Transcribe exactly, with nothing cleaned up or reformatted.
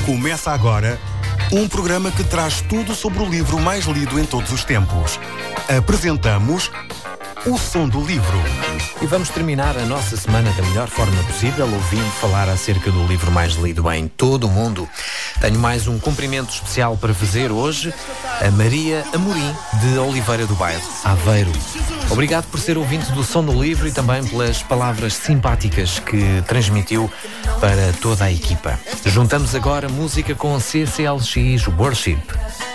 Começa agora um programa que traz tudo sobre o livro mais lido em todos os tempos. Apresentamos O Som do Livro. E vamos terminar a nossa semana da melhor forma possível, ouvindo falar acerca do livro mais lido em todo o mundo. Tenho mais um cumprimento especial para fazer hoje a Maria Amorim, de Oliveira do Bairro, Aveiro. Obrigado por ser ouvinte do Som do Livro e também pelas palavras simpáticas que transmitiu para toda a equipa. Juntamos agora música com C C L X Worship.